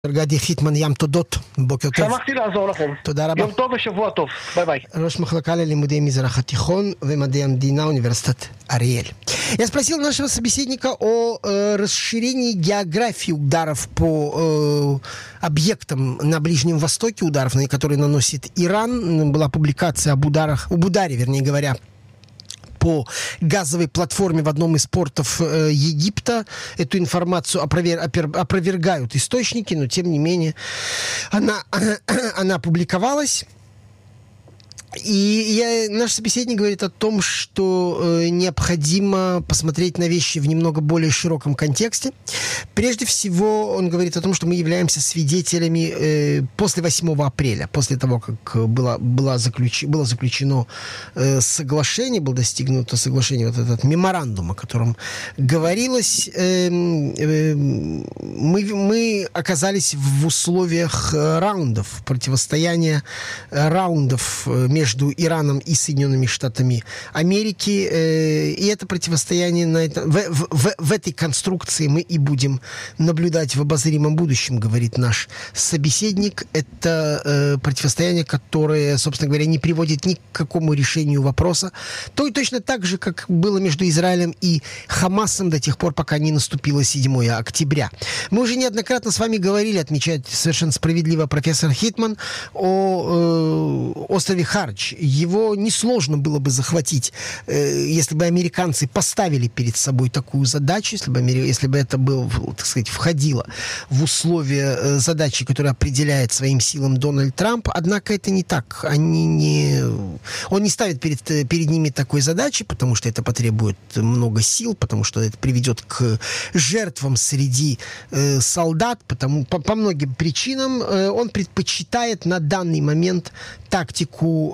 גדי חיטמן, ים תודות, בוקר טוב. שמחתי לעזור לכם. תודה רבה. יום טוב ושבוע טוב, ביי ביי. ראש מחלקה ללימודי מזרח התיכон ומדעי המדינה, университет Ариэль. Я спросил нашего собеседника о расширении географии ударов по объектам на Ближнем Востоке, ударов, которые наносит Иран. Была публикация об ударе, вернее говоря, по газовой платформе в одном из портов Египта. Эту информацию опровергают источники, но тем не менее она публиковалась. И наш собеседник говорит о том, что необходимо посмотреть на вещи в немного более широком контексте. Прежде всего, он говорит о том, что мы являемся свидетелями после 8 апреля, после того, как было заключено соглашение, было достигнуто соглашение, вот этот меморандум, о котором говорилось, мы оказались в условиях раундов, противостояния раундов между Ираном и Соединенными Штатами Америки. И это противостояние в этой конструкции мы и будем наблюдать в обозримом будущем, говорит наш собеседник. Это противостояние, которое, собственно говоря, не приводит ни к какому решению вопроса. Точно так же, как было между Израилем и Хамасом до тех пор, пока не наступило 7 октября. Мы уже неоднократно с вами говорили, отмечает совершенно справедливо профессор Хитман, о острове Хардж. Его несложно было бы захватить, если бы американцы поставили перед собой такую задачу, если бы это было, так сказать, входило в условия задачи, которую определяет своим силам Дональд Трамп. Однако это не так. Он не ставит перед ними такой задачи, потому что это потребует много сил, потому что это приведет к жертвам среди солдат, по многим причинам. Он предпочитает на данный момент тактику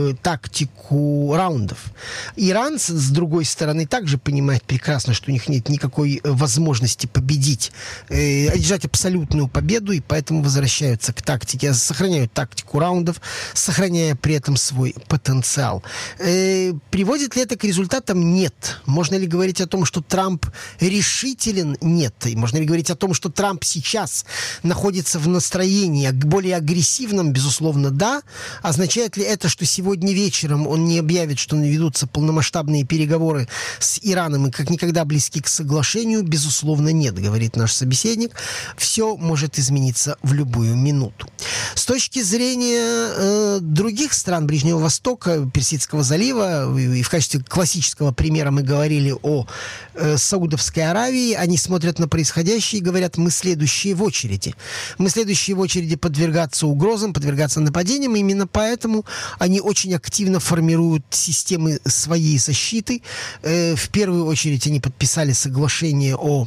раундов. Иран, с другой стороны, также понимает прекрасно, что у них нет никакой возможности победить, одержать абсолютную победу, и поэтому возвращаются к тактике, сохраняют тактику раундов, сохраняя при этом свой потенциал. Приводит ли это к результатам? Нет. Можно ли говорить о том, что Трамп решителен? Нет. И можно ли говорить о том, что Трамп сейчас находится в настроении более агрессивном? Безусловно, да. Означает ли это, что сегодня вечером он не объявит, что ведутся полномасштабные переговоры с Ираном и как никогда близки к соглашению? Безусловно, нет, говорит наш собеседник. Все может измениться в любую минуту. С точки зрения других стран Ближнего Востока, Персидского залива, и в качестве классического примера мы говорили о Саудовской Аравии, они смотрят на происходящее и говорят: мы следующие в очереди. Мы следующие в очереди подвергаться угрозам, подвергаться нападениям, и именно поэтому они очень активно формируют системы своей защиты. В первую очередь они подписали соглашение о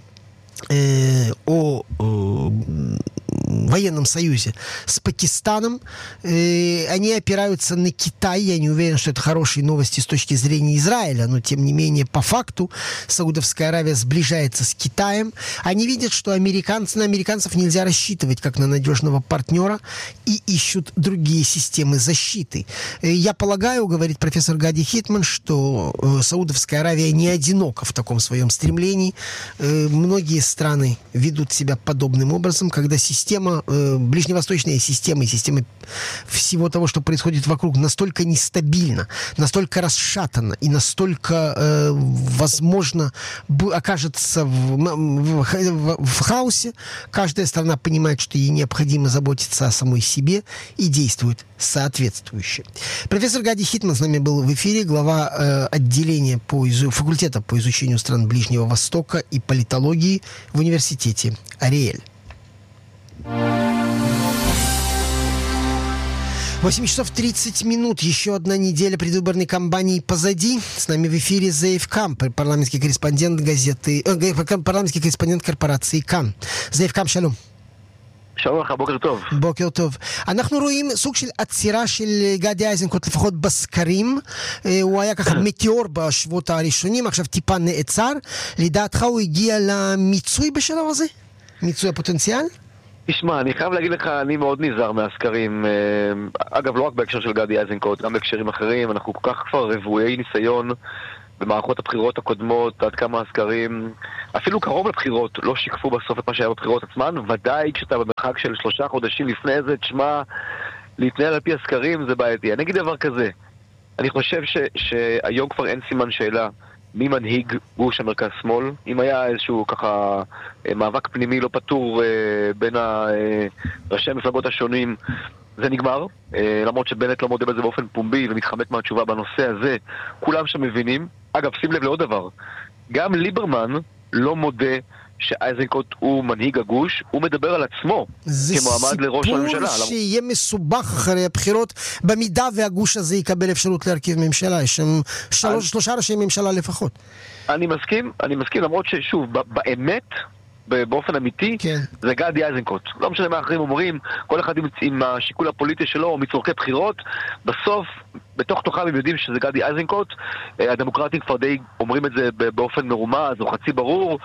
военном союзе с Пакистаном. Они опираются на Китай. Я не уверен, что это хорошие новости с точки зрения Израиля, но тем не менее, по факту, Саудовская Аравия сближается с Китаем. Они видят, что на американцев нельзя рассчитывать как на надежного партнера, и ищут другие системы защиты. Я полагаю, говорит профессор Гади Хитман, что Саудовская Аравия не одинока в таком своем стремлении. Многие страны ведут себя подобным образом, когда ближневосточная система и система всего того, что происходит вокруг, настолько нестабильна, настолько расшатана и настолько, возможно, окажется в хаосе. Каждая страна понимает, что ей необходимо заботиться о самой себе и действует соответствующе. Профессор Гади Хитман с нами был в эфире, глава отделения факультета по изучению стран Ближнего Востока и политологии в университете Ариэль. 8 часов 30 минут. Еще одна неделя предвыборной кампании позади. С нами в эфире Зеев Кам, парламентский корреспондент парламентский корреспондент корпорации КАН. Зеев Кам, שלום. שלום לך, בוקר טוב. בוקר טוב. אנחנו רואים סוג של עצירה של גדי איזנקוט, לפחות בסקרים. הוא היה ככה מטאור בשבועות הראשונים, עכשיו טיפה נעצר. לדעתך הוא הגיע למיצוי בשלב הזה? מיצוי הפוטנציאל? תשמע, אני חייב להגיד לך, אני מאוד נזהר מהסקרים. אגב, לא רק בהקשר של גדי איזנקוט, גם בהקשרים אחרים. אנחנו כל כך כבר רבויי ניסיון במערכות הבחירות הקודמות, עד כמה הסקרים, אפילו קרוב לבחירות, לא שיקפו בסוף את מה שהיה בבחירות עצמן. ודאי כשאתה במרחק של 3 חודשים לפני זה, תשמע, להתנהל על פי הסקרים זה בעייתי. אני אגיד דבר כזה, אני חושב שהיום כבר אין סימן שאלה מי מנהיג גוש המרכז-שמאל. אם היה איזשהו ככה מאבק פנימי לא פתור בין ראשי המפלגות השונים, זה נגמר, למרות שבנט לא מודה בזה באופן פומבי ומתחמק מהתשובה בנושא הזה. כולם שם מבינים. אגב, שים לב לעוד דבר, גם ליברמן לא מודה שאייזנקוט הוא מנהיג הגוש, הוא מדבר על עצמו כמועמד לראש הממשלה. זה סיפור שיהיה מסובך אחרי הבחירות, במידה והגוש הזה יקבל אפשרות להרכיב ממשלה. יש שם 3 ראשי ממשלה לפחות. אני מסכים, למרות ששוב, באמת, באופן אמיתי, כן. זה גדי איזנקוט. לא משנה מה אחרים אומרים, כל אחד עם השיקול הפוליטי שלו או מצורכי בחירות, בסוף, בתוך תוכם הם יודעים שזה גדי איזנקוט. הדמוקרטים כבר די אומרים את זה באופן מרומז או חצי ברור,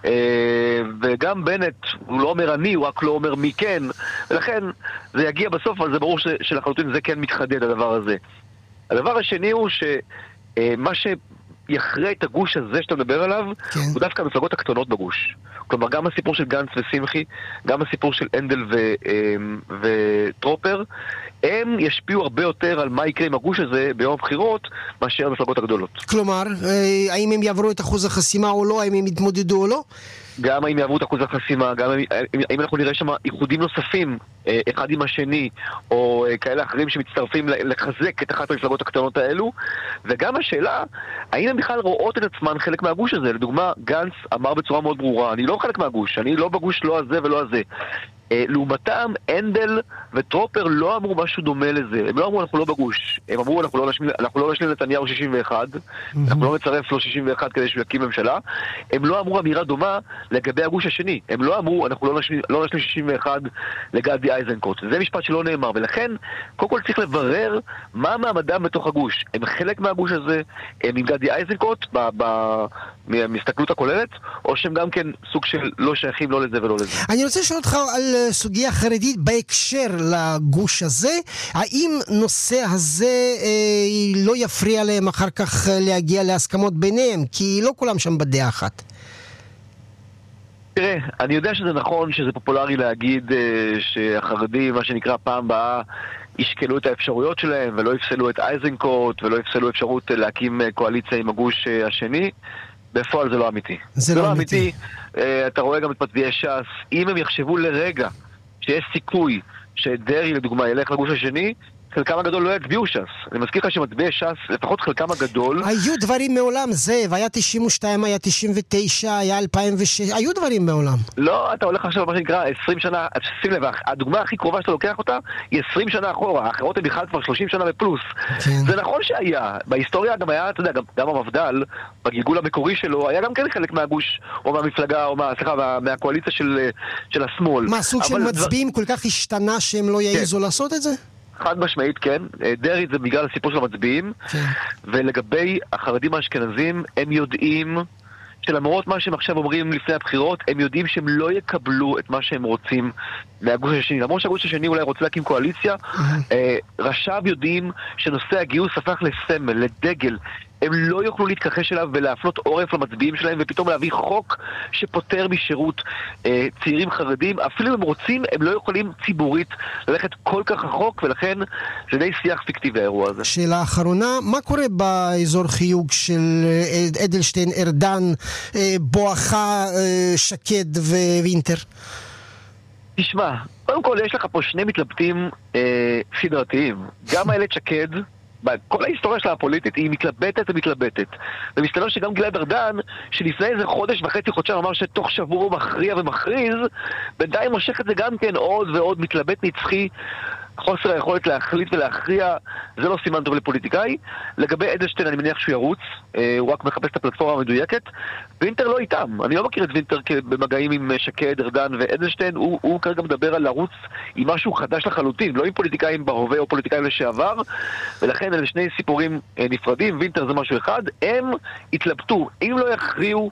וגם בנט, הוא לא אומר אני, הוא רק לא אומר מי כן, ולכן זה יגיע בסוף, אבל זה ברור שלחלוטין זה כן מתחדד הדבר הזה. הדבר השני הוא שמה יחרה את הגוש הזה שאתה מדבר עליו, כן. הוא דווקא המפלגות הקטנות בגוש. כלומר, גם הסיפור של גנץ ושמחי, גם הסיפור של אנדל וטרופר, הם ישפיעו הרבה יותר על מה יקרה עם הגוש הזה ביום הבחירות, מאשר המפלגות הגדולות. כלומר, האם הם יעברו את אחוז החסימה או לא, האם הם יתמודדו או לא? גם האם יעברו את אחוז החסימה, גם האם אנחנו נראה שם איחודים נוספים, אחד עם השני, או כאלה אחרים שמצטרפים לחזק את אחת המפלגות הקטנות האלו, וגם השאלה, האם הם בכלל רואות את עצמן חלק מהגוש הזה? לדוגמה, גנץ אמר בצורה מאוד ברורה, אני לא חלק מהגוש, אני לא בגוש לא הזה ולא הזה. לעומתם, אנדל וטרופר לא אמרו משהו דומה לזה. הם לא אמרו אנחנו לא בגוש, הם אמרו אנחנו לא נשלים נתניהו 61, אנחנו לא נצרף לו 61 כדי שהוא יקים ממשלה. הם לא אמרו אמירה דומה לגבי הגוש השני, הם לא אמרו אנחנו לא נשלים 61 לגדי איזנקוט. זה משפט שלא נאמר, ולכן קודם כל צריך לברר מה מעמדם בתוך הגוש. הם חלק מהגוש הזה, הם עם גדי איזנקוט מהמסתכלות הכוללת, או שהם גם כן סוג של לא שייכים לא לזה ולא לזה. אני רוצה לשאול אותך על סוגיה חרדית בהקשר לגוש הזה. האם נושא הזה לא יפריע להם אחר כך להגיע להסכמות ביניהם? כי לא כולם שם בדעה אחת. תראה, אני יודע שזה נכון, שזה פופולרי להגיד שהחרדים, מה שנקרא פעם באה, ישקלו את האפשרויות שלהם ולא יפסלו את איזנקוט ולא יפסלו אפשרות להקים קואליציה עם הגוש השני. בפועל זה לא אמיתי. זה לא אמיתי. אתה רואה גם את מצביעי ש"ס, אם הם יחשבו לרגע שיש סיכוי שדרעי לדוגמה ילך לגוש השני, חלקם הגדול לא יצביעו ש"ס. אני מזכיר לך שמצביעי ש"ס, לפחות חלקם הגדול... היו דברים מעולם, זאב, היה 92, היה 99, היה 2006, היו דברים מעולם. לא, אתה הולך עכשיו מה שנקרא 20 שנה, שים לב, הדוגמה הכי קרובה שאתה לוקח אותה היא 20 שנה אחורה, האחרות הן בכלל כבר 30 שנה ופלוס. כן. זה נכון שהיה, בהיסטוריה גם היה, אתה יודע, גם המפד"ל, בגלגול המקורי שלו, היה גם כן חלק מהגוש, או מהמפלגה, או מהקואליציה של השמאל. מה, סוג של מצביעים כל כך השתנה שהם לא יעיזו לעשות את זה? חד משמעית, כן. דרעי זה בגלל הסיפור של המצביעים, ולגבי החרדים האשכנזים, הם יודעים שלמרות מה שהם עכשיו אומרים לפני הבחירות, הם יודעים שהם לא יקבלו את מה שהם רוצים מהגוש השני. למרות שהגוש השני אולי רוצה להקים קואליציה, ראשיו יודעים שנושא הגיוס הפך לסמל, לדגל. הם לא יוכלו להתכחש אליו ולהפנות עורף למצביעים שלהם ופתאום להביא חוק שפותר משירות צעירים חרדים. אפילו אם הם רוצים, הם לא יכולים ציבורית ללכת כל כך רחוק, ולכן זה די שיח פיקטיבי האירוע הזה. שאלה אחרונה, מה קורה באזור חיוג של אדלשטיין, ארדן, בואכה שקד ווינטר? תשמע, קודם כל יש לך פה שני מתלבטים סדרתיים. גם איילת שקד, כל ההיסטוריה שלה הפוליטית היא מתלבטת ומתלבטת. ומסתבר שגם גלעד ארדן, שלפני איזה חודש וחצי חודשיים אמר שתוך שבוע הוא מכריע ומכריז, בינתיים מושך את זה גם כן עוד ועוד מתלבט נצחי. חוסר היכולת להחליט ולהכריע, זה לא סימן טוב לפוליטיקאי. לגבי אדלשטיין אני מניח שהוא ירוץ, הוא רק מחפש את הפלטפורמה המדויקת. וינטר לא איתם, אני לא מכיר את וינטר במגעים עם שקד, ארדן ואדלשטיין. הוא כרגע מדבר על לרוץ עם משהו חדש לחלוטין, לא עם פוליטיקאים בהווה או פוליטיקאים לשעבר, ולכן אלה שני סיפורים נפרדים. וינטר זה משהו אחד, הם התלבטו, אם לא יכריעו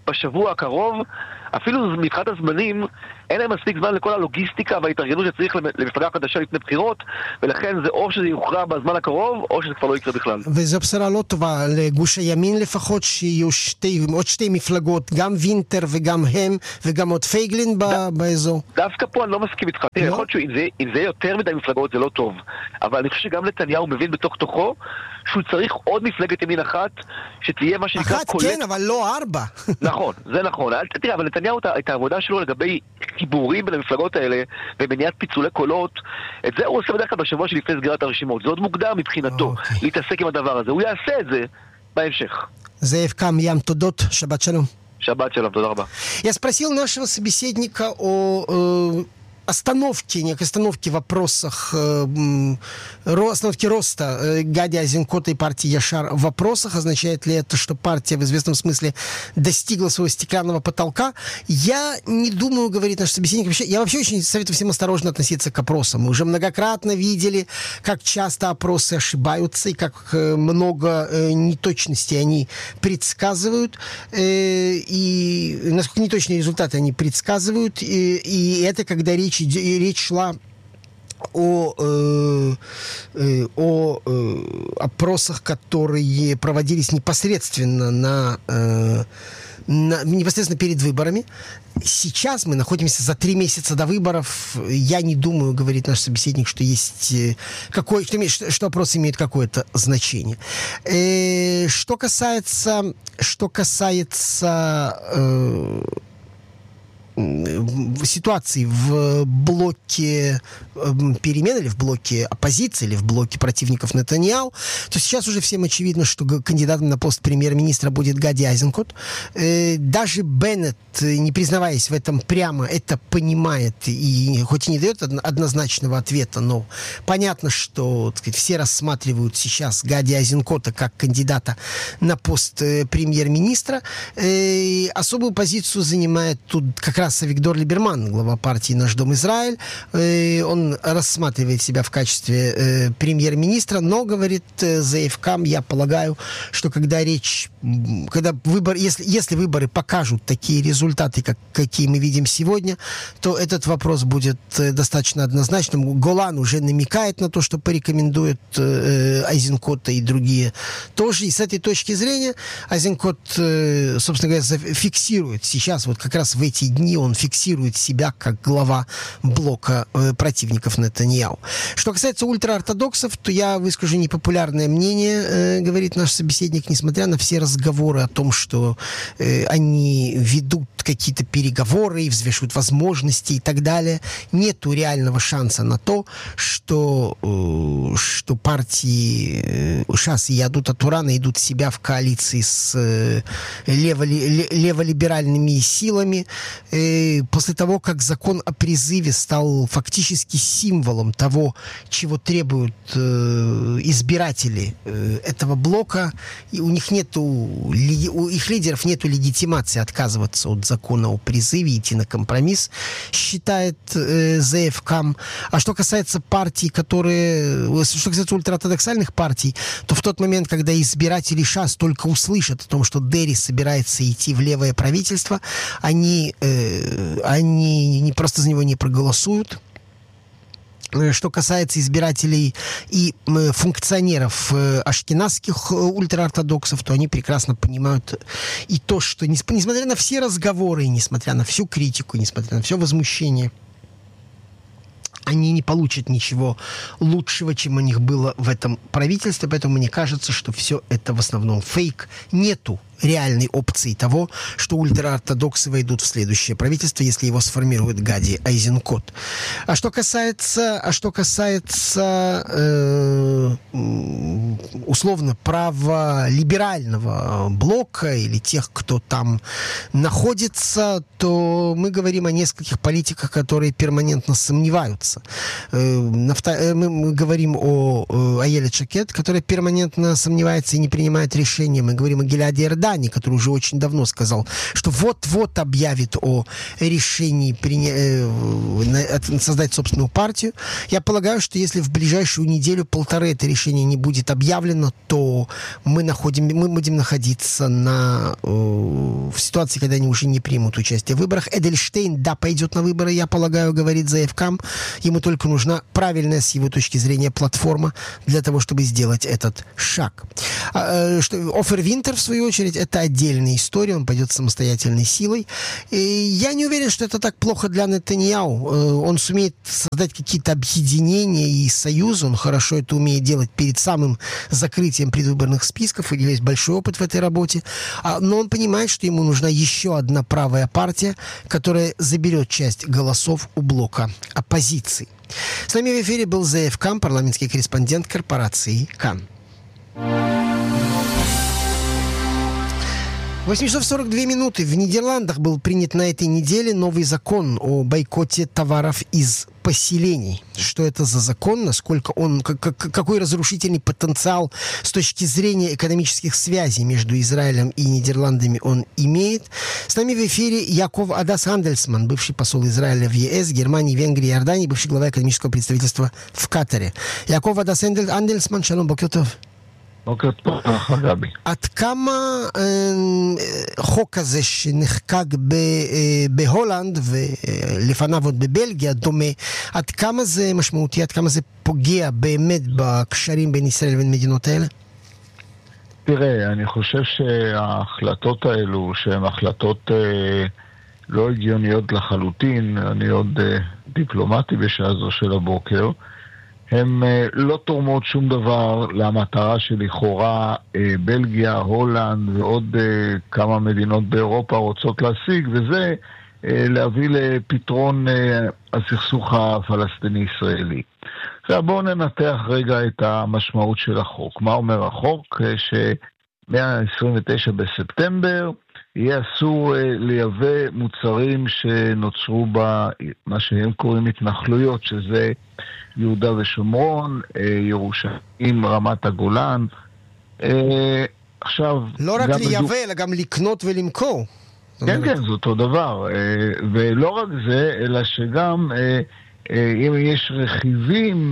בשבוע הקרוב, אפילו מבחינת הזמנים, אין להם מספיק זמן לכל הלוגיסטיקה וההתארגנות שצריך למפלגה חדשה לפני בחירות, ולכן זה או שזה יוכרע בזמן הקרוב, או שזה כבר לא יקרה בכלל. וזו בשורה לא טובה לגוש הימין לפחות, שיהיו עוד שתי מפלגות, גם וינטר וגם הם, וגם עוד פייגלין באזור. דווקא פה אני לא מסכים איתך. תראה, יכול להיות שאם זה יותר מדי מפלגות זה לא טוב, אבל אני חושב שגם נתניהו מבין בתוך תוכו שהוא צריך עוד מפלגת ימין אחת, שתהיה מה שנקרא אחת כן, אבל לא 4. נכון, זה נכון. תראה, אבל נתניהו, את העבודה שלו לגבי חיבורים בין המפלגות האלה ומניעת פיצולי קולות, את זה הוא עושה בדרך כלל בשבוע שלפני סגירת הרשימות. זה עוד מוקדם מבחינתו להתעסק עם הדבר הזה. הוא יעשה את זה בהמשך. זאב קם, ים, תודות, שבת שלום. שבת שלום, תודה раба. Я спросил нашего собеседника о некой остановке в вопросах, остановке роста Гади Айзенкота и партии Яшар в вопросах. Означает ли это, что партия в известном смысле достигла своего стеклянного потолка? Я не думаю, говорит наш собеседник. Я вообще очень советую всем осторожно относиться к опросам. Мы уже многократно видели, как часто опросы ошибаются и как много неточностей они предсказывают. И насколько неточные результаты они предсказывают. И это когда речь шла о опросах, которые проводились непосредственно непосредственно перед выборами. Сейчас мы находимся за 3 месяца до выборов. Я не думаю, говорит наш собеседник, что есть что опросы имеют какое-то значение. Что касается ситуации в блоке перемен или в блоке оппозиции или в блоке противников Нетаньяху, то сейчас уже всем очевидно, что кандидатом на пост премьер-министра будет Гади Айзенкот. Даже Беннет, не признаваясь в этом прямо, это понимает и хоть и не дает однозначного ответа, но понятно, что, так сказать, все рассматривают сейчас Гади Айзенкота как кандидата на пост премьер-министра. Особую позицию занимает тут как раз Авигдор Либерман, глава партии «Наш дом Израиль». Он рассматривает себя в качестве премьер-министра, но, говорит Зеев Кам, я полагаю, что если выборы покажут такие результаты, какие мы видим сегодня, то этот вопрос будет достаточно однозначным. Голан уже намекает на то, что порекомендует Айзенкота и другие тоже. И с этой точки зрения Айзенкот, собственно говоря, фиксирует сейчас, вот как раз в эти дни он фиксирует себя как глава блока противников Нетаньяху. Что касается ультраортодоксов, то я выскажу непопулярное мнение, говорит наш собеседник, несмотря на все разговоры о том, что они ведут какие-то переговоры и взвешивают возможности и так далее. Нету реального шанса на то, что партии ШАС и Ядут ат-Тора найдут себя в коалиции с леволиберальными силами. После того, как закон о призыве стал фактически символом того, чего требуют избиратели этого блока, и у их лидеров нету легитимации отказываться от закона о призыве, идти на компромисс, считает Зеев Кам. А что касается партий, что касается ультраортодоксальных партий, то в тот момент, когда избиратели ШАС только услышат о том, что Дерри собирается идти в левое правительство, они не просто за него не проголосуют. Что касается избирателей и функционеров ашкеназских ультраортодоксов, то они прекрасно понимают и то, что несмотря на все разговоры, несмотря на всю критику, несмотря на все возмущение, они не получат ничего лучшего, чем у них было в этом правительстве. Поэтому мне кажется, что все это в основном фейк. Нету реальной опции того, что ультраортодоксы войдут в следующее правительство, если его сформирует Гади Айзенкот. А что касается условно праволиберального блока или тех, кто там находится, то мы говорим о нескольких политиках, которые перманентно сомневаются. Мы говорим о Аеле Шакед, которая перманентно сомневается и не принимает решения. Мы говорим о Гиладе Эрдане, Эрдани, который уже очень давно сказал, что вот-вот объявит о решении создать собственную партию. Я полагаю, что если в ближайшую неделю-полторы это решение не будет объявлено, то мы будем находиться в ситуации, когда они уже не примут участие в выборах. Эдельштейн, да, пойдет на выборы, я полагаю, говорит ЗФК. Ему только нужна правильная с его точки зрения платформа для того, чтобы сделать этот шаг. Офер Винтер, в свою очередь, это отдельная история, он пойдет самостоятельной силой. И я не уверен, что это так плохо для Нетаньяху. Он сумеет создать какие-то объединения и союзы, он хорошо это умеет делать перед самым закрытием предвыборных списков, у него есть большой опыт в этой работе, но он понимает, что ему нужна еще одна правая партия, которая заберет часть голосов у блока оппозиции. С нами в эфире был ЗФ Кан, парламентский корреспондент корпорации Кан. 8 часов 42 минуты. В Нидерландах был принят на этой неделе новый закон о бойкоте товаров из поселений. Что это за закон, насколько он, какой разрушительный потенциал с точки зрения экономических связей между Израилем и Нидерландами он имеет. С нами в эфире Яков Адас Андельсман, бывший посол Израиля в ЕС, Германии, Венгрии и Иордании, бывший глава экономического представительства в Катаре. Яков Адас Андельсман, шалом, бокер טוב. בוקר טוב, גבי. עד כמה חוק הזה שנחקק בהולנד ולפניו עוד בבלגיה דומה, עד כמה זה משמעותי, עד כמה זה פוגע באמת בקשרים בין ישראל לבין מדינות האלה? תראה, אני חושב שההחלטות האלו, שהן החלטות לא הגיוניות לחלוטין, אני עוד דיפלומטי בשעה זו של הבוקר, הם לא תורמות שום דבר למטרה שלכאורה בלגיה, הולנד ועוד כמה מדינות באירופה רוצות להשיג, וזה להביא לפתרון הסכסוך הפלסטיני-ישראלי. עכשיו בואו ננתח רגע את המשמעות של החוק. מה אומר החוק? ש-29 בספטמבר יהיה אסור לייבא מוצרים שנוצרו במה שהם קוראים התנחלויות, שזה יהודה ושומרון, ירושלים, רמת הגולן. עכשיו... לא רק לייבא, אלא גם לקנות ולמכור. כן, כן, זה אותו דבר. ולא רק זה, אלא שגם אם יש רכיבים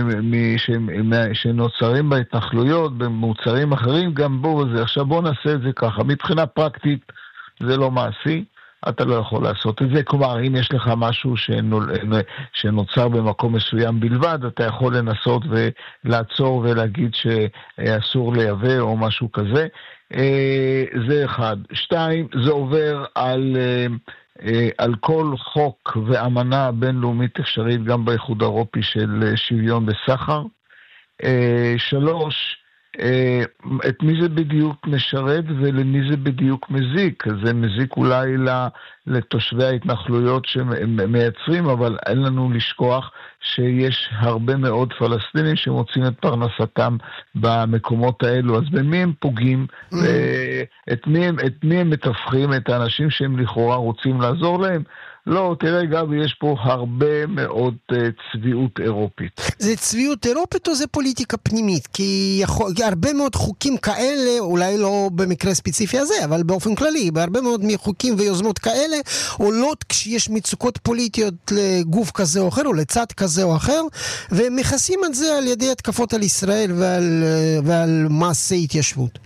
שנוצרים בהתנחלויות, במוצרים אחרים, גם זה. עכשיו בואו נעשה את זה ככה. מבחינה פרקטית זה לא מעשי. אתה לא יכול לעשות את זה. כלומר, אם יש לך משהו שנוצר במקום מסוים בלבד, אתה יכול לנסות ולעצור ולהגיד שאסור לייבא או משהו כזה. זה אחד. שתיים, זה עובר על כל חוק ואמנה בינלאומית אפשרית, גם באיחוד האירופי של שוויון בסחר. שלוש, את מי זה בדיוק משרת ולמי זה בדיוק מזיק. זה מזיק אולי לתושבי ההתנחלויות שמייצרים, אבל אין לנו לשכוח שיש הרבה מאוד פלסטינים שמוצאים את פרנסתם במקומות האלו. אז במי הם פוגעים? את מי הם מתווכים? את האנשים שהם לכאורה רוצים לעזור להם? לא, תראה גבי, יש פה הרבה מאוד צביעות אירופית. זה צביעות אירופית או זה פוליטיקה פנימית? כי הרבה מאוד חוקים כאלה, אולי לא במקרה ספציפי הזה, אבל באופן כללי, בהרבה מאוד חוקים ויוזמות כאלה, עולות כשיש מצוקות פוליטיות לגוף כזה או אחר, או לצד כזה או אחר, ומכסים את זה על ידי התקפות על ישראל ועל מעשי התיישבות.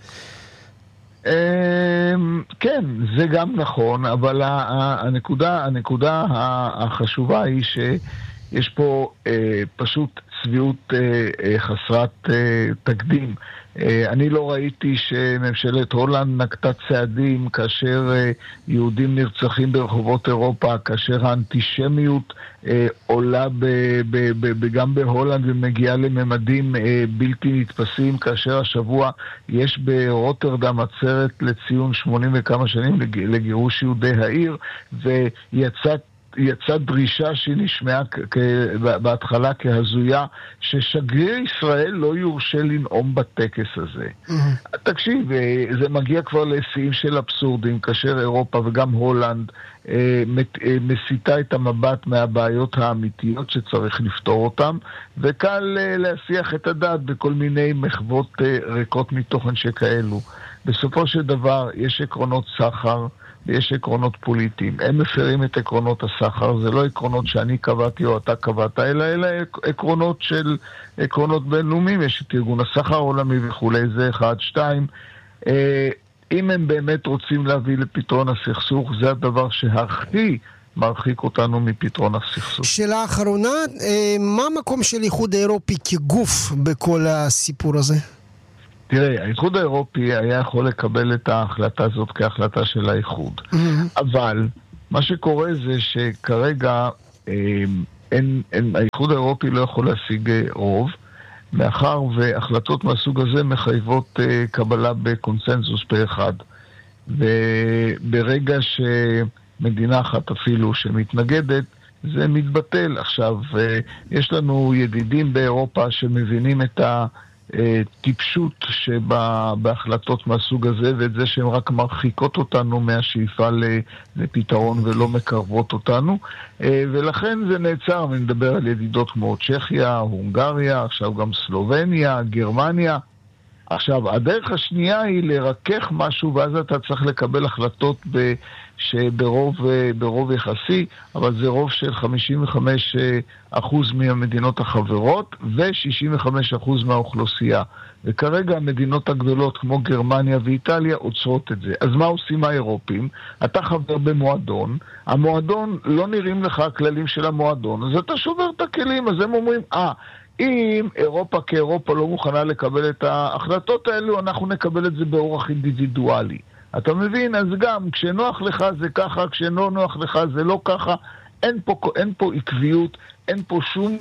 כן, זה גם נכון, אבל הנקודה החשובה היא שיש פה פשוט צביעות חסרת תקדים. אני לא ראיתי שממשלת הולנד נקטה צעדים כאשר יהודים נרצחים ברחובות אירופה, כאשר האנטישמיות עולה גם בהולנד ומגיעה לממדים בלתי נתפסים, כאשר השבוע יש ברוטרדם עצרת לציון 80 וכמה שנים לגירוש יהודי העיר, יצאה דרישה שנשמעה בהתחלה כהזויה, ששגריר ישראל לא יורשה לנאום בטקס הזה. תקשיב, זה מגיע כבר לשיאים של אבסורדים, כאשר אירופה וגם הולנד מסיטה את המבט מהבעיות האמיתיות שצריך לפתור אותם, וקל להסיח את הדעת בכל מיני מחוות ריקות מתוכן שכאלו. בסופו של דבר יש עקרונות סחר ויש עקרונות פוליטיים. הם מפרים את עקרונות הסחר, זה לא עקרונות שאני קבעתי או אתה קבעת, אלא עקרונות בינלאומיים. יש את ארגון הסחר העולמי וכולי, זה 1, 2. אם הם באמת רוצים להביא לפתרון הסכסוך, זה הדבר שהכי מרחיק אותנו מפתרון הסכסוך. שאלה אחרונה, מה המקום של האיחוד האירופי כגוף בכל הסיפור הזה? תראה, האיחוד האירופי היה יכול לקבל את ההחלטה הזאת כהחלטה של האיחוד. אבל מה שקורה זה שכרגע האיחוד האירופי לא יכול להשיג רוב, מאחר והחלטות מהסוג הזה מחייבות קבלה בקונסנזוס פה אחד. וברגע שמדינה אחת אפילו שמתנגדת, זה מתבטל. עכשיו, יש לנו ידידים באירופה שמבינים את הטיפשות שבהחלטות מהסוג הזה, ואת זה שהן רק מרחיקות אותנו מהשאיפה לפתרון ולא מקרבות אותנו, ולכן זה נעצר. אני מדבר על ידידות כמו צ'כיה, הונגריה, עכשיו גם סלובניה, גרמניה. עכשיו, הדרך השנייה היא לרכך משהו, ואז אתה צריך לקבל החלטות ברוב יחסי, אבל זה רוב של 55% מהמדינות החברות ו-65% מהאוכלוסייה. וכרגע המדינות הגדולות כמו גרמניה ואיטליה עוצרות את זה. אז מה עושים האירופים? אתה חבר במועדון, המועדון לא נראים לך הכללים של המועדון, אז אתה שובר את הכלים, אז הם אומרים, אם אירופה כאירופה לא מוכנה לקבל את ההחלטות האלו, אנחנו נקבל את זה באורח אינדיבידואלי. אתה מבין? אז גם כשנוח לך זה ככה, כשלא נוח לך זה לא ככה. אין פה עקביות, אין פה שום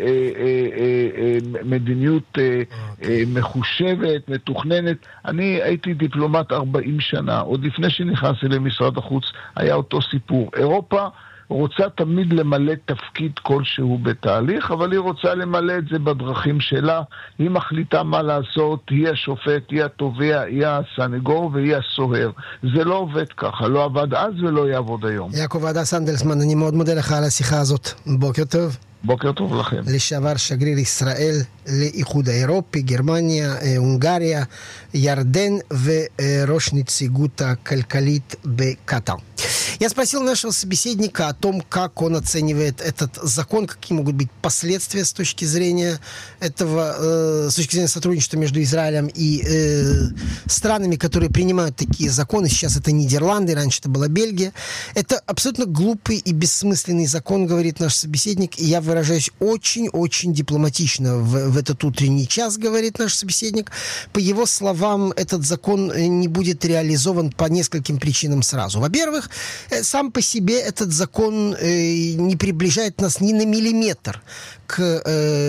מדיניות מחושבת, מתוכננת. אני הייתי דיפלומט 40 שנה, עוד לפני שנכנסתי למשרד החוץ היה אותו סיפור. אירופה רוצה תמיד למלא תפקיד כלשהו בתהליך, אבל היא רוצה למלא את זה בדרכים שלה. היא מחליטה מה לעשות, היא השופט, היא התובע, היא הסנגור והיא הסוהר. זה לא עובד ככה, לא עבד אז ולא יעבוד היום. יעקב הדס אנדלסמן, אני מאוד מודה לך על השיחה הזאת. בוקר טוב. בוקר טוב לכם. לשעבר שגריר ישראל לאיחוד האירופי, גרמניה, הונגריה, ירדן וראש נציגות הכלכלית בקטר. Я спросил нашего собеседника о том, как он оценивает этот закон, какие могут быть последствия с точки зрения этого, с точки зрения сотрудничества между Израилем и странами, которые принимают такие законы. Сейчас это Нидерланды, раньше это была Бельгия. Это абсолютно глупый и бессмысленный закон, говорит наш собеседник, и я выражаюсь очень-очень дипломатично в этот утренний час, говорит наш собеседник. По его словам, этот закон не будет реализован по нескольким причинам сразу. Во-первых, сам по себе этот закон не приближает нас ни на миллиметр к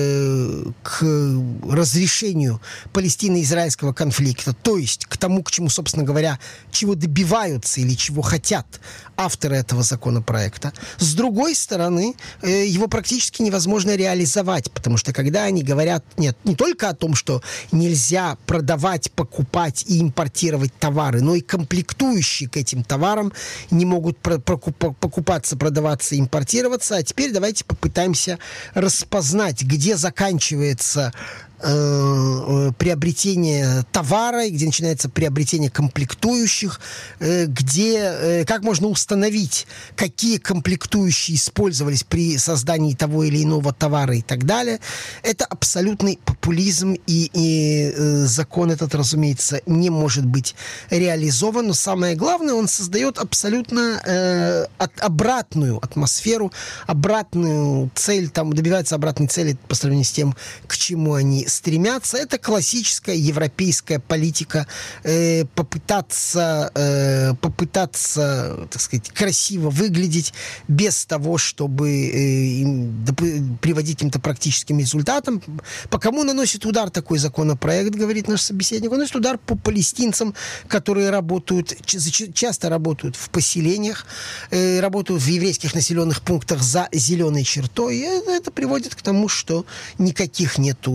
разрешению палестино-израильского конфликта, то есть к тому, к чему, собственно говоря, чего добиваются или чего хотят авторы этого законопроекта. С другой стороны, его практически невозможно реализовать, потому что когда они говорят не только о том, что нельзя продавать, покупать и импортировать товары, но и комплектующие к этим товарам не могут покупаться, продаваться, импортироваться. А теперь давайте попытаемся распознать, где заканчивается приобретение товара, и где начинается приобретение комплектующих, как можно установить, какие комплектующие использовались при создании того или иного товара и так далее. Это абсолютный популизм, и закон этот, разумеется, не может быть реализован. Но самое главное, он создает абсолютно обратную атмосферу, обратную цель, там добивается обратной цели по сравнению с тем, к чему они стремятся. Это классическая европейская политика попытаться, так сказать, красиво выглядеть без того, чтобы приводить к каким-то практическим результатам. По кому наносит удар такой законопроект, говорит наш собеседник? Он наносит удар по палестинцам, которые часто работают в поселениях, работают в еврейских населенных пунктах за зеленой чертой. И это приводит к тому, что никаких нету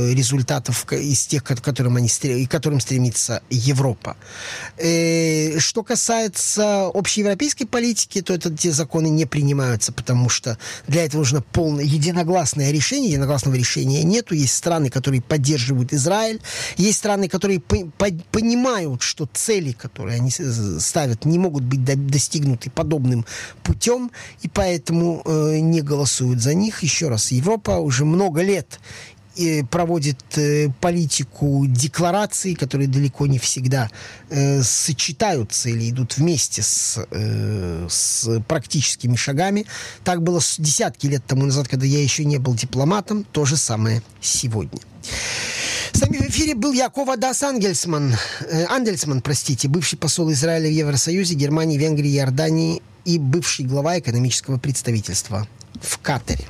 результатов из тех, к которым стремится Европа. Что касается общеевропейской политики, то эти законы не принимаются, потому что для этого нужно полное единогласное решение. Единогласного решения нету. Есть страны, которые поддерживают Израиль. Есть страны, которые понимают, что цели, которые они ставят, не могут быть достигнуты подобным путем, и поэтому не голосуют за них. Еще раз, Европа уже много лет проводит политику деклараций, которые далеко не всегда сочетаются или идут вместе с практическими шагами. Так было десятки лет тому назад, когда я еще не был дипломатом. То же самое сегодня. С нами в эфире был Яков Адас Андельсман, бывший посол Израиля в Евросоюзе, Германии, Венгрии, Иордании и бывший глава экономического представительства в Катаре.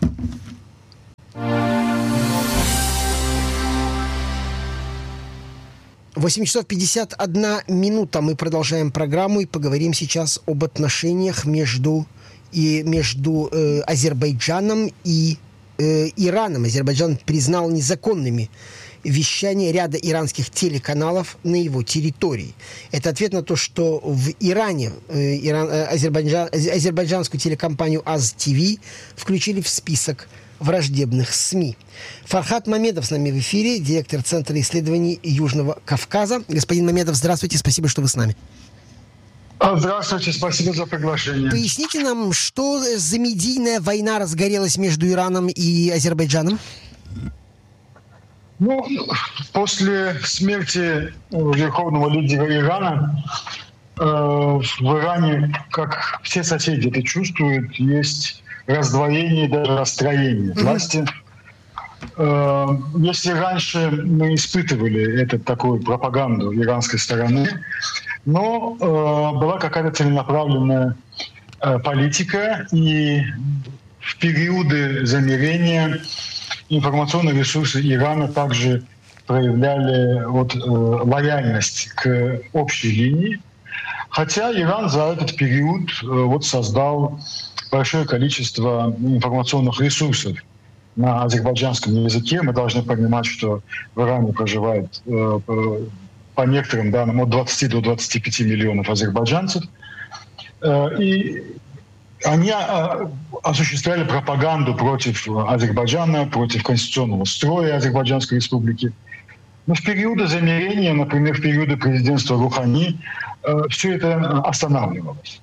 Восемь часов 51 минута. Мы продолжаем программу и поговорим сейчас об отношениях между Азербайджаном и Ираном. Азербайджан признал незаконными вещание ряда иранских телеканалов на его территории. Это ответ на то, что в Иране азербайджанскую телекомпанию АЗ-ТВ включили в список враждебных СМИ. Фархат Мамедов с нами в эфире, директор Центра исследований Южного Кавказа. Господин Мамедов, здравствуйте, спасибо, что вы с нами. Здравствуйте, спасибо за приглашение. Поясните нам, что за медийная война разгорелась между Ираном и Азербайджаном? После смерти верховного лидера Ирана в Иране, как все соседи это чувствуют, есть раздвоение, даже расстроение власти. Если раньше мы испытывали такую пропаганду иранской стороны, но была какая-то целенаправленная политика, и в периоды замирения информационные ресурсы Ирана также проявляли лояльность к общей линии, хотя Иран за этот период создал большое количество информационных ресурсов на азербайджанском языке. Мы должны понимать, что в Иране проживает по некоторым данным от 20 до 25 миллионов азербайджанцев. И они осуществляли пропаганду против Азербайджана, против конституционного строя Азербайджанской республики. Но в периоды замирения, например, в периоды президентства Рухани, все это останавливалось.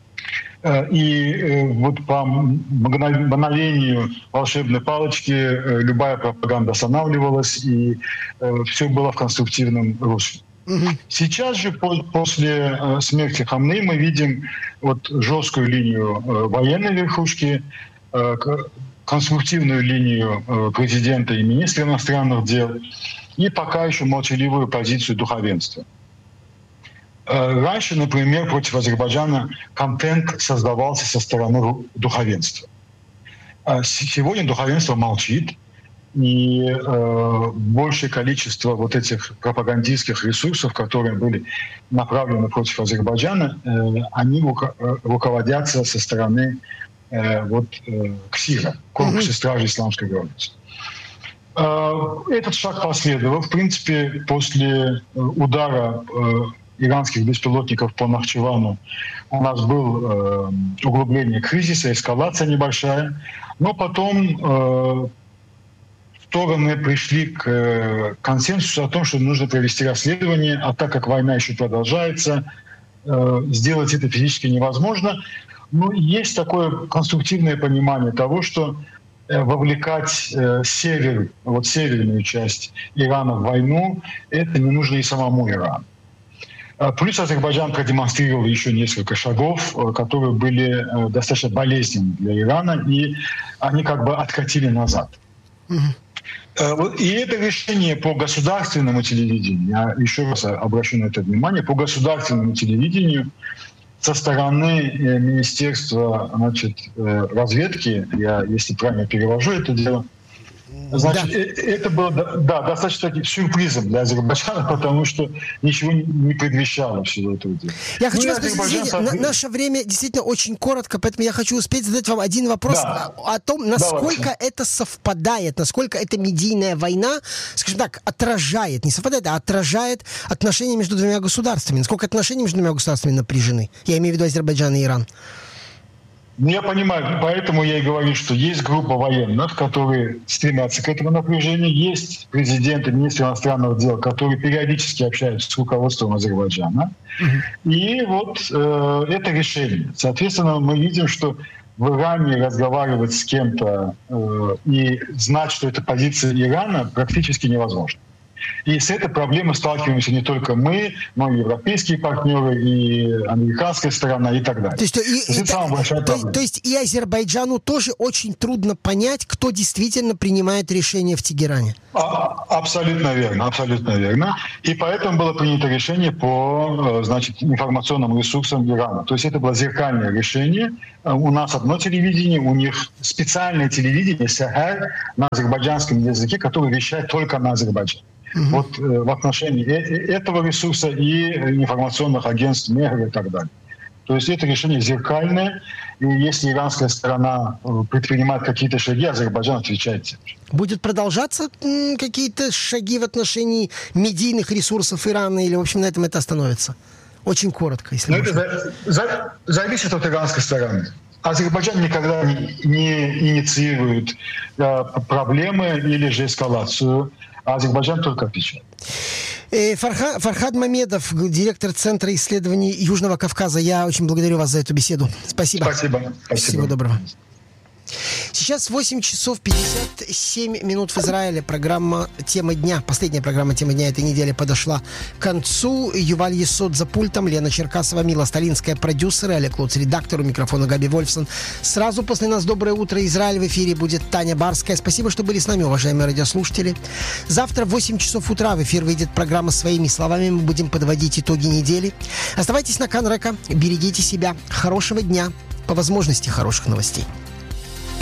И по мгновению волшебной палочки любая пропаганда останавливалась, и все было в конструктивном русле. Сейчас же, после смерти Хамнеи, мы видим жесткую линию военной верхушки, конструктивную линию президента и министра иностранных дел, и пока еще молчаливую позицию духовенства. Раньше, например, против Азербайджана контент создавался со стороны духовенства. Сегодня духовенство молчит, и большее количество этих пропагандистских ресурсов, которые были направлены против Азербайджана, они руководятся со стороны КСИРа, корпуса стражи исламской границы. Этот шаг последовал. В принципе, после удара иранских беспилотников по Нахчевану у нас было углубление кризиса, эскалация небольшая, но потом стороны пришли к консенсусу о том, что нужно провести расследование, а так как война еще продолжается, сделать это физически невозможно. Но есть такое конструктивное понимание того, что вовлекать северную часть Ирана в войну, это не нужно и самому Ирану. Плюс Азербайджан продемонстрировал еще несколько шагов, которые были достаточно болезненны для Ирана, и они откатили назад. И это решение по государственному телевидению, я еще раз обращу на это внимание, по государственному телевидению со стороны Министерства разведки, я, если правильно перевожу это дело, Значит, это было достаточно таким сюрпризом для Азербайджана, потому что ничего не предвещало всего этого дела. Я хочу вас спросить, наше время действительно очень коротко, поэтому я хочу успеть задать вам один вопрос о том, насколько это совпадает, насколько эта медийная война, скажем так, отражает, не совпадает, а отражает отношения между двумя государствами. Насколько отношения между двумя государствами напряжены? Я имею в виду Азербайджан и Иран. Я понимаю, поэтому я и говорю, что есть группа военных, которые стремятся к этому напряжению, есть президенты, министры иностранных дел, которые периодически общаются с руководством Азербайджана. И вот это решение. Соответственно, мы видим, что в Иране разговаривать с кем-то и знать, что это позиция Ирана, практически невозможно. И с этой проблемой сталкиваемся не только мы, но и европейские партнеры, и американская сторона, и так далее. То есть и Азербайджану тоже очень трудно понять, кто действительно принимает решение в Тегеране. Абсолютно верно, абсолютно верно. И поэтому было принято решение по, значит, информационным ресурсам Ирана. То есть это было зеркальное решение. У нас одно телевидение, у них специальное телевидение, Сахар, на азербайджанском языке, которое вещает только на Азербайджане. Вот в отношении этого ресурса и информационных агентств МЕГР и так далее. То есть это решение зеркальное, и если иранская сторона предпринимает какие-то шаги, Азербайджан отвечает тем же. Будет продолжаться какие-то шаги в отношении медийных ресурсов Ирана, или, в общем, на этом это остановится? Очень коротко, если можно. Это зависит от иранской стороны. Азербайджан никогда не инициирует проблемы или же эскалацию. А Азербайджан только отвечает. Фархад Мамедов, директор Центра исследований Южного Кавказа. Я очень благодарю вас за эту беседу. Спасибо. Спасибо. Всего доброго. Сейчас 8 часов 57 минут в Израиле. Программа «Тема дня», последняя программа «Тема дня» этой недели подошла к концу. Юваль Есот за пультом, Лена Черкасова, Мила Сталинская, продюсеры, Олег Луц, редактор, у микрофона Габи Вольфсон. Сразу после нас «Доброе утро, Израиль». В эфире будет Таня Барская. Спасибо, что были с нами, уважаемые радиослушатели. Завтра в 8 часов утра в эфир выйдет программа «Своими словами». Мы будем подводить итоги недели. Оставайтесь на Кан-Река, берегите себя. Хорошего дня, по возможности хороших новостей.